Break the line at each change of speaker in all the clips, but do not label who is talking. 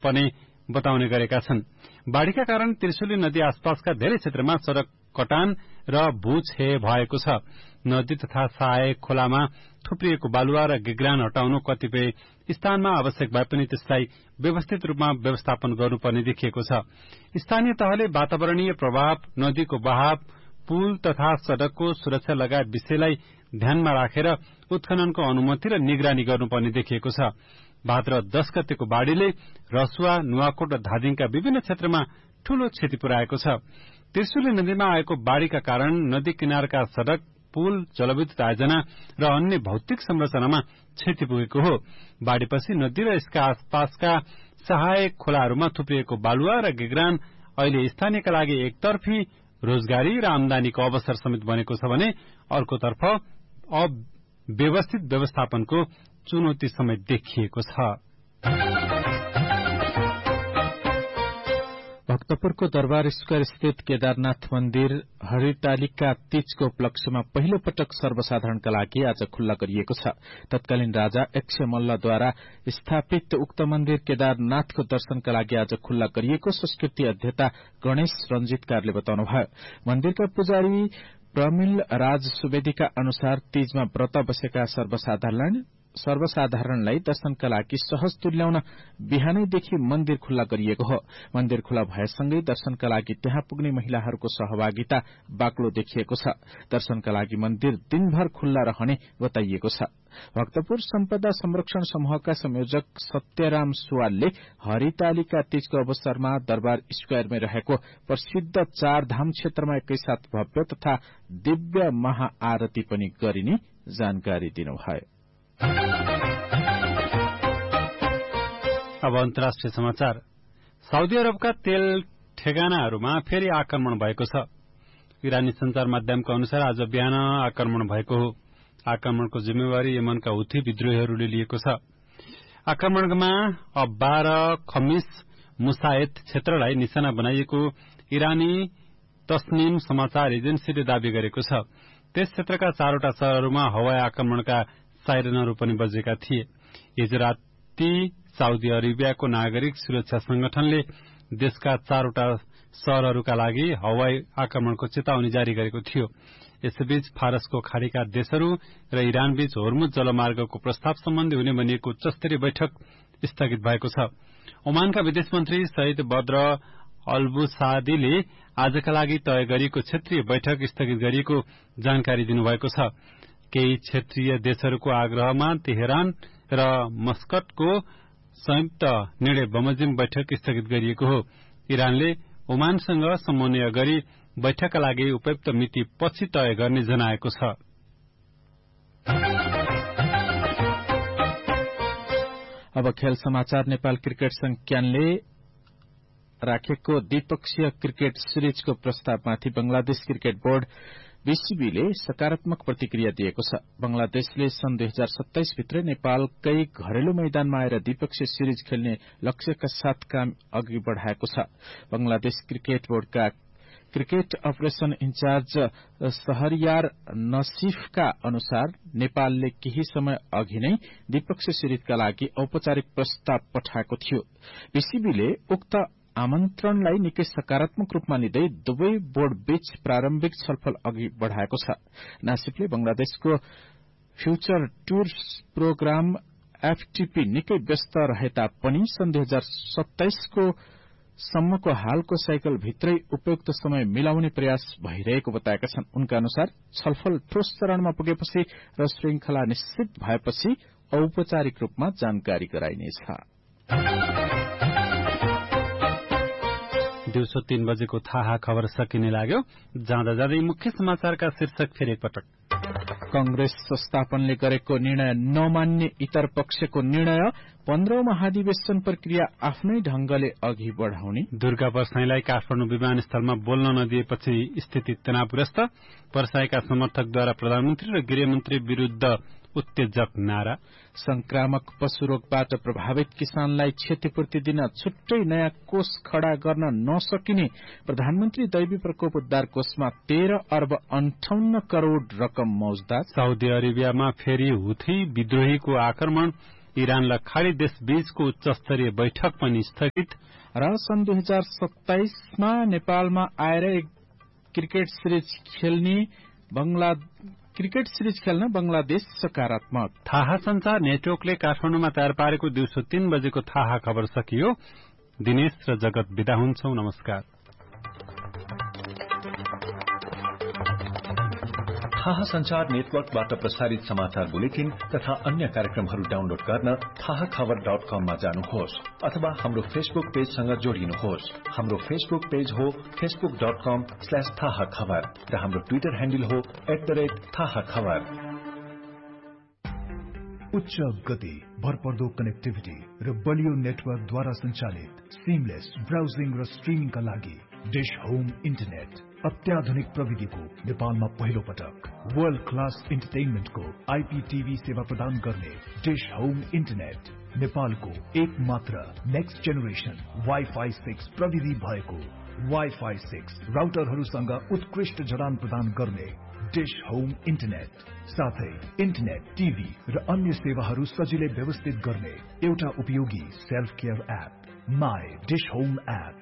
पर्ने बताउने गरेका छन्। बाढ़ीका कारण त्रिशुली नदी आसपासका धेरै क्षेत्रमा सड़क कटान र भूक्षय भएको छ। नदी तथा सहायक खोलामा थुप्रिएको बालुवा र गिग्रान हटाउनु कतिपय स्थानमा आवश्यक भए पनि त्यसलाई व्यवस्थित रूपमा व्यवस्थापन गर्नुपर्ने देखिएको छ। स्थानीय तहले वातावरणीय प्रभाव, नदीको बहाव, पुल तथा सड़कको सुरक्षा लगायत विषयलाई ध्यानमा राखेर उत्खननको अनुमति र निगरानी गर्नुपर्ने देखिएको छ। भाद्र 10 गतेको बाढ़ीले रसुवा, नुवाकोट र धादिङका विभिन्न क्षेत्रमा ठूलो क्षति पुर्याएको छ। त्रिशुली नदीमा आएको बाढ़ीका कारण नदी किनारका सड़क, पुल, जलविद्युत आयोजना र अन्य भौतिक संरचनामा क्षति पुगेको हो। बाढ़ीपछि नदी र यसका आसपासका सहायक खोलाहरूमा थुप्रिएको बालुवा र गिग्रान अहिले स्थानीयका लागि एकतर्फी रोजगारी र आमदानीको अवसर समेत बनेको छ भने अर्कोतर्फ अव्यवस्थित व्यवस्थापनको चुनौती समेत देखिएको छ।
भक्तपुरको दरबार स्क्वायर स्थित केदारनाथ मन्दिर हरितालिका तीजको उपलक्ष्यमा पहिलो पटक सर्वसाधारणका लागि आज खुल्ला गरिएको छ। तत्कालीन राजा यक्ष मल्लद्वारा स्थापित उक्त मन्दिर केदारनाथको दर्शनका लागि आज खुल्ला गरिएको संस्कृति अध्येता गणेश रंजितकारले बताउनुभयो। मन्दिरका पुजारी प्रमिल राज सुवेदीका अनुसार तीजमा व्रत बसेका सर्वसाधारणलाई दर्शनका लागि सहज तुल्याउन बिहानैदेखि मन्दिर खुल्ला गरिएको हो। मन्दिर खुल्ला भएसँगै दर्शनका लागि त्यहाँ पुग्ने महिलाहरूको सहभागिता बाक्लो देखिएको छ। दर्शनका लागि मन्दिर दिनभर खुल्ला रहने बताइएको छ। भक्तपुर सम्पदा संरक्षण समूहका संयोजक सत्यराम सुवालले हरितालिका तीजको अवसरमा दरबार स्क्वायरमै रहेको प्रसिद्ध चारधाम क्षेत्रमा एकैसाथ भव्य तथा दिव्य महाआरती पनि गरिने जानकारी दिनुभयो।
अब अन्तर्राष्ट्रिय समाचार। साउदी अरबका तेल ठेगानाहरूमा फेरि आक्रमण भएको छ। इरानी संचार माध्यमका अनुसार आज बिहान आक्रमण भएको हो। आक्रमणको जिम्मेवारी यमनका हुथी विद्रोहीहरूले लिएको छ। आक्रमणमा अब्बा र खमिस मुसायत क्षेत्रलाई निशाना बनाइएको इरानी तस्निम समाचार एजेन्सीले दावी गरेको छ। त्यस क्षेत्रका 4वटा शहरहरूमा हवाई आक्रमणका साइरनहरू पनि बजेका थिए। हिजो राति साउदी अरेबियाको नागरिक सुरक्षा संगठनले देशका 4वटा शहरहरूका लागि हवाई आक्रमणको चेतावनी जारी गरेको थियो। यसैबीच फारसको खाड़ीका देशहरू र इरानबीच होर्मुज जलमार्गको प्रस्ताव सम्बन्धी हुने भनिएको उच्चस्तरीय बैठक स्थगित भएको छ। ओमानका विदेश मन्त्री सईद बद्र अल्बुसादीले आजका लागि तय गरिएको क्षेत्रीय बैठक स्थगित गरिएको जानकारी दिनुभएको छ। केही क्षेत्रीय देशहरूको आग्रहमा तेहरान र मस्कटको संयुक्त निर्णय बमोजिम बैठक स्थगित गरिएको हो। इरानले ओमानसँग समन्वय गरी बैठकका लागि उपयुक्त मिति पछि तय गर्ने जनाएको छ।
अब खेल समाचार। नेपाल क्रिकेट संघ क्यानले राखेको द्विपक्षीय क्रिकेट सिरिजको प्रस्तावमाथि बंगलादेश क्रिकेट बोर्ड बीसीबीले सकारात्मक प्रतिक्रिया दिएको छ। बंगलादेशले सन् 2027 भित्र नेपालकै घरेलु मैदानमा आएर द्विपक्षीय सिरिज खेल्ने लक्ष्यका साथ काम अघि बढ़ाएको छ। बंगलादेश क्रिकेट बोर्डका क्रिकेट अपरेशन इन्चार्ज शहरियार नसीफका अनुसार नेपालले केही समय अघि नै द्विपक्षीय सिरिजका लागि औपचारिक प्रस्ताव पठाएको थियो। बीसीबीले उक्त आमन्त्रणलाई निकै सकारात्मक रूपमा लिँदै दुवै बोर्ड बीच प्रारम्भिक छलफल अघि बढ़ाएको छ। नासिफले बंगलादेशको फ्यूचर टूर्स प्रोग्राम एफटीपी निकै व्यस्त रहे तापनि सन् 2027 को सम्मको हालको साइकल भित्रै उपयुक्त समय मिलाउने प्रयास भइरहेको बताएका छन्। उनका अनुसार छलफल ठोस चरणमा पुगेपछि र श्रृंखला निश्चित भएपछि औपचारिक रूपमा जानकारी गराइनेछ।
दिउँसो 3 बजेको थाहा खबर सकिने लाग्यो। जाँदा जाँदै मुख्य समाचारका शीर्षक फेरि एकपटक।
कंग्रेस संस्थापनले गरेको निर्णय नमान्ने इतर पक्षको निर्णय, 15औं महाधिवेशन प्रक्रिया आफ्नै ढंगले अघि बढ़ाउने,
दुर्गा परसाईलाई काठमाडौँ विमानस्थलमा बोल्न नदिएपछि स्थिति तनावग्रस्त, परसाईका समर्थकद्वारा प्रधानमन्त्री र गृहमन्त्री विरूद्ध उत्तेजक नारा,
संक्रामक पशु रोगबाट प्रभावित किसानलाई क्षतिपूर्ति दिन छुट्टै नयाँ कोष खड़ा गर्न नसकिने, प्रधानमन्त्री दैवी प्रकोप उद्धार कोषमा 13 अर्ब 58 करोड़ रकम मौजदार,
साउदी अरेबियामा फेरि हुथी विद्रोहीको आक्रमण, इरान र खाड़ी देश बीचको उच्च स्तरीय बैठक पनि स्थगित।
र सन् 2027मा नेपालमा आएर क्रिकेट सिरिज खेल्न बंगलादेश सकारात्मक।
थाहा संचार नेटवर्कले काठमाडौँमा तयार पारेको दिउँसो 3 बजेको थाहा खबर सकियो। दिनेश र जगत बिदा हुन्छौं। नमस्कार।
थाहा संचार नेटवर्कबाट प्रसारित समाचार बुलेटिन तथा अन्य कार्यक्रमहरू डाउनलोड गर्न थाहाखबर.com मा जानुहोस् अथवा हाम्रो फेसबुक पेजसँग जोडिनुहोस्। हाम्रो फेसबुक पेज हो facebook.com/थाहाखबर र हाम्रो ट्विटर ह्यान्डल हो @थाहाखबर।
उच्च गति, भरपर्दो कनेक्टिभिटी र बलियो नेटवर्कद्वारा सञ्चालित सिमलेस ब्राउजिङ र स्ट्रिमिङका लागि डिश होम इन्टरनेट अत्याधुनिक प्रविधिको नेपालमा पहिलो पटक वर्ल्ड क्लास इन्टरटेनमेन्टको आइपीटीभी सेवा प्रदान गर्ने डिश होम इन्टरनेट नेपालको एक मात्र नेक्स्ट जेनेरेसन वाइफाई 6 प्रविधि भएको वाइफाई 6 राउटरहरूसँग उत्कृष्ट जडान प्रदान गर्ने डिश होम इन्टरनेट साथै इन्टरनेट, टिभी र अन्य सेवाहरू सजिलै व्यवस्थित गर्ने एउटा उपयोगी self care app my dish home app.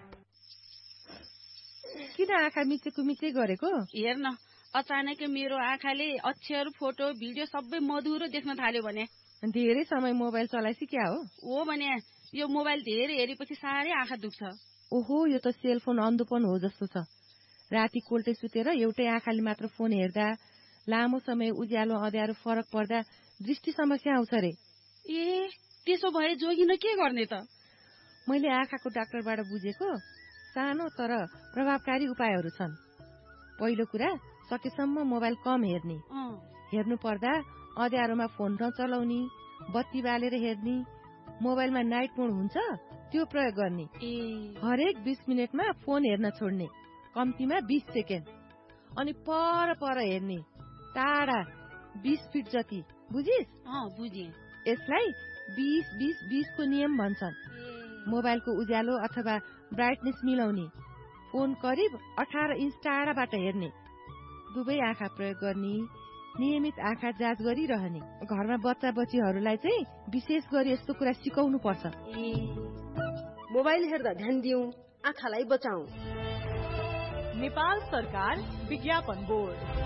किन आँखा मिचेको गरेको?
हेर्न, अचानक मेरो आँखाले अक्षर, फोटो, भिडियो सबै मधुरो देख्न थाल्यो भने।
धेरै समय मोबाइल चलाइसी क्या हो
भने यो मोबाइल धेरै हेरेपछि साह्रै आँखा दुख्छ।
ओहो, यो त सेलफोन अन्धोपन हो जस्तो छ। राति कोल्टे सुतेर एउटै आँखाले मात्र फोन हेर्दा लामो समय उज्यालो अँध्यारो फरक पर्दा दृष्टि समस्या आउँछ रे।
ए, त्यसो भए जोगिन के गर्ने त?
मैले आँखाको डाक्टरबाट बुझेको सानो तर प्रभावकारी उपायहरू छन्। पहिलो कुरा, सकेसम्म मोबाइल कम हेर्ने। हेर्नु पर्दा अँध्यारोमा फोन नचलाउने, बत्ती बालेर हेर्ने, मोबाइलमा नाइट मोड हुन्छ त्यो प्रयोग गर्ने। हरेक 20 मिनटमा फोन हेर्न छोड्ने, कम्तीमा 20 सेकेन्ड। अनि पर हेर्ने, टाढा 20 फिट जति। बुझिस?
बुझे।
यसलाई 20-20-20 को नियम भन्छन्। मोबाइलको उज्यालो अथवा ब्राइटनेस मिलाउने, फोन करिब 18 इन्च टाढाबाट हेर्ने, दुवै आँखा प्रयोग गर्ने, नियमित आँखा जाँच गरिरहने। घरमा बच्चा बच्चीहरूलाई चाहिँ विशेष गरी यस्तो कुरा सिकाउनु पर्छ।
मोबाइल हेर्दा ध्यान दिउँ, आँखालाई बचाऊ।
नेपाल सरकार विज्ञापन बोर्ड।